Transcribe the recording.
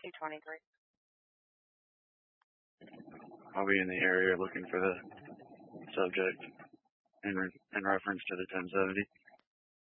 223. I'll be in the area looking for the subject in reference to the 1070.